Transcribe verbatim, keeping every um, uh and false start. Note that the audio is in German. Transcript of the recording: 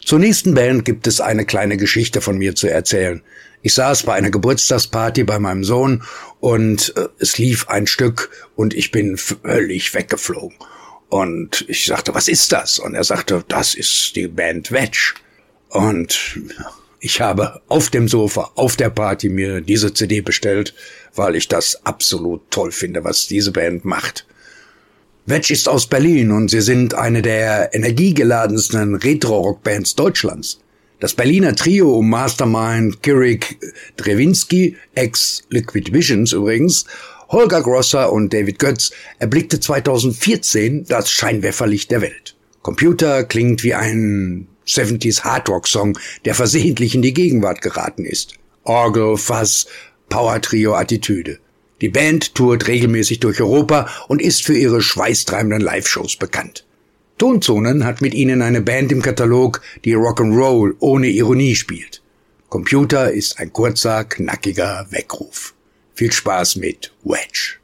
Zur nächsten Band gibt es eine kleine Geschichte von mir zu erzählen. Ich saß bei einer Geburtstagsparty bei meinem Sohn und äh, es lief ein Stück und ich bin völlig weggeflogen. Und ich sagte, was ist das? Und er sagte, das ist die Band Wedge. Und ich habe auf dem Sofa, auf der Party mir diese C D bestellt, weil ich das absolut toll finde, was diese Band macht. Wedge ist aus Berlin und sie sind eine der energiegeladensten Retro-Rock-Bands Deutschlands. Das Berliner Trio um Mastermind Kirik Drewinski, ex-Liquid Visions übrigens, Holger Grosser und David Götz erblickte zweitausendvierzehn das Scheinwerferlicht der Welt. Computer klingt wie ein siebziger Hardrock-Song, der versehentlich in die Gegenwart geraten ist. Orgel, Fuzz, Power-Trio-Attitüde. Die Band tourt regelmäßig durch Europa und ist für ihre schweißtreibenden Live-Shows bekannt. Tonzonen hat mit ihnen eine Band im Katalog, die Rock'n'Roll ohne Ironie spielt. Computer ist ein kurzer, knackiger Weckruf. Viel Spaß mit Wedge.